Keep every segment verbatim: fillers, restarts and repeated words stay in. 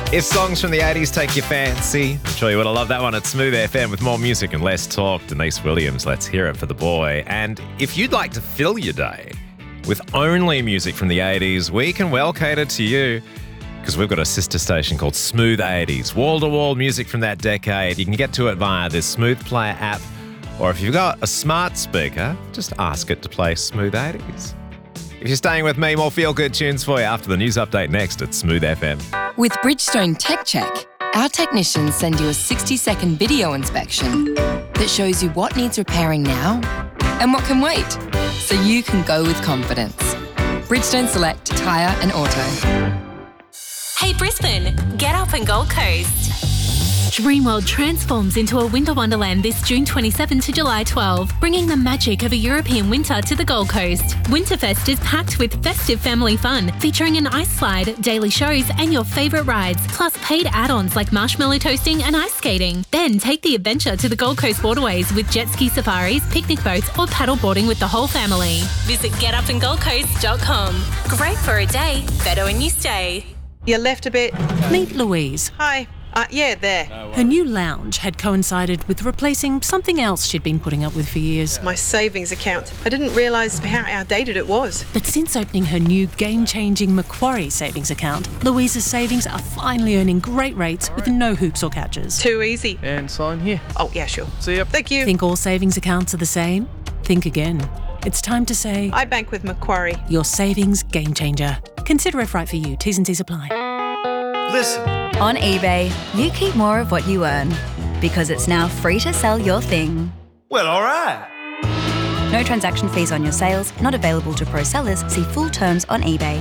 If songs from the eighties take your fancy, I'm sure you would have loved that one at Smooth F M with more music and less talk. Denise Williams, Let's Hear It for the Boy. And if you'd like to fill your day with only music from the eighties, we can well cater to you because we've got a sister station called Smooth eighties. Wall-to-wall music from that decade. You can get to it via the Smooth Player app, or if you've got a smart speaker, just ask it to play Smooth eighties. If you're staying with me, more feel-good tunes for you after the news update next at Smooth F M. With Bridgestone Tech Check, our technicians send you a sixty-second video inspection that shows you what needs repairing now and what can wait, so you can go with confidence. Bridgestone Select Tyre and Auto. Hey Brisbane, get up and Gold Coast. Dreamworld transforms into a winter wonderland this June twenty-seventh to July twelfth, bringing the magic of a European winter to the Gold Coast. Winterfest is packed with festive family fun, featuring an ice slide, daily shows and your favourite rides, plus paid add-ons like marshmallow toasting and ice skating. Then take the adventure to the Gold Coast waterways with jet ski safaris, picnic boats or paddle boarding with the whole family. Visit get up and gold coast dot com. Great for a day, better when you stay. You left a bit. Meet Louise. Hi. Uh, yeah, there. Her new lounge had coincided with replacing something else she'd been putting up with for years. My savings account. I didn't realise how outdated it was. But since opening her new game-changing Macquarie savings account, Louise's savings are finally earning great rates with no hoops or catches. Too easy. And sign here. Oh, yeah, sure. See ya. Thank you. Think all savings accounts are the same? Think again. It's time to say... I bank with Macquarie. Your savings game changer. Consider if right for you. T's and C's apply. Listen. On eBay, you keep more of what you earn because it's now free to sell your thing. Well, all right. No transaction fees on your sales, not available to pro sellers. See full terms on eBay.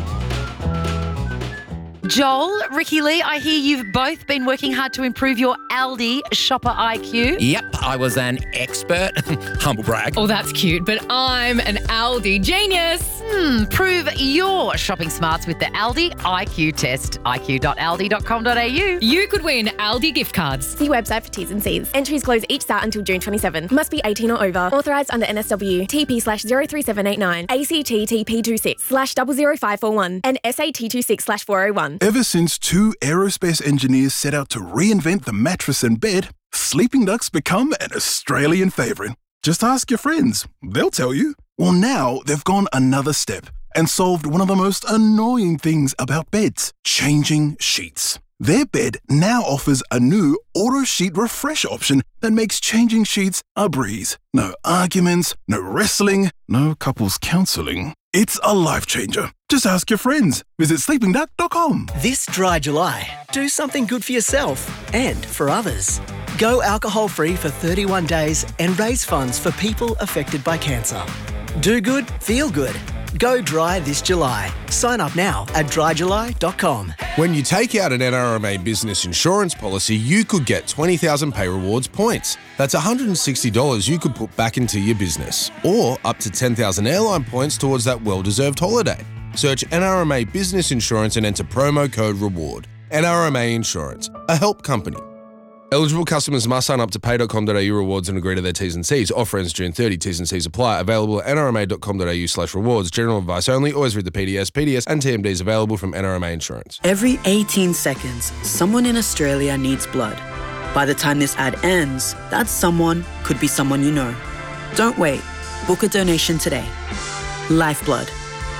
Joel, Ricky Lee, I hear you've both been working hard to improve your Aldi shopper I Q. Yep, I was an expert. Humble brag. Oh, that's cute, but I'm an Aldi genius. Hmm, prove your shopping smarts with the Aldi I Q test. I Q dot aldi dot com dot a u. You could win Aldi gift cards. See website for T's and C's. Entries close each start until June twenty-seventh. Must be eighteen or over. Authorised under N S W. T P slash zero three seven eight nine. A C T T P two six slash zero zero five four one. And S A T two six slash four oh one. Ever since two aerospace engineers set out to reinvent the mattress and bed, Sleeping Duck's become an Australian favourite. Just ask your friends. They'll tell you. Well, now they've gone another step and solved one of the most annoying things about beds, changing sheets. Their bed now offers a new auto sheet refresh option that makes changing sheets a breeze. No arguments, no wrestling, no couples counselling. It's a life changer. Just ask your friends. Visit sleeping duck dot com. This dry July, do something good for yourself and for others. Go alcohol-free for thirty-one days and raise funds for people affected by cancer. Do good, feel good. Go dry this July. Sign up now at dry july dot com. When you take out an N R M A business insurance policy, you could get twenty thousand Pay Rewards points. That's one hundred sixty dollars you could put back into your business. Or up to ten thousand airline points towards that well-deserved holiday. Search N R M A Business Insurance and enter promo code REWARD. N R M A Insurance, a help company. Eligible customers must sign up to pay dot com dot a u rewards and agree to their T's and C's. Offer ends June thirtieth. T's and C's apply. Available at n r m a dot com dot a u slash rewards. General advice only. Always read the P D S. P D S and T M Ds available from N R M A Insurance. Every eighteen seconds, someone in Australia needs blood. By the time this ad ends, that someone could be someone you know. Don't wait. Book a donation today. Lifeblood.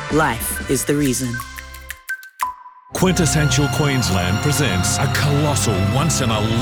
Life is the reason. Quintessential Queensland presents a colossal once-in-a